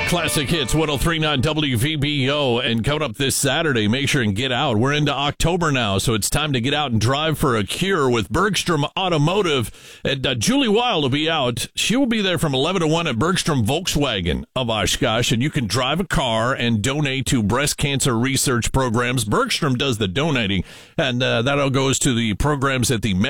Classic Hits 103.9 WVBO. And coming up this Saturday, make sure and get out. We're into October now, so it's time to get out and drive for a cure with Bergstrom Automotive. And Julie Wild will be out. She will be there from 11 to 1 at Bergstrom Volkswagen of Oshkosh. And you can drive a car and donate to breast cancer research programs. Bergstrom does the donating, and that all goes to the programs at the